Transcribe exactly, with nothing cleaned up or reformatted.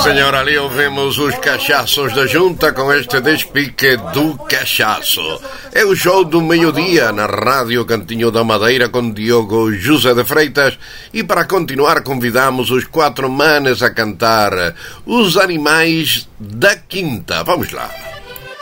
senhora, ali ouvimos os cachaços da junta com este despique do cachaço. É o show do meio-dia na Rádio Cantinho da Madeira com Diogo José de Freitas, e para continuar convidamos os quatro manes a cantar Os Animais da Quinta. Vamos lá.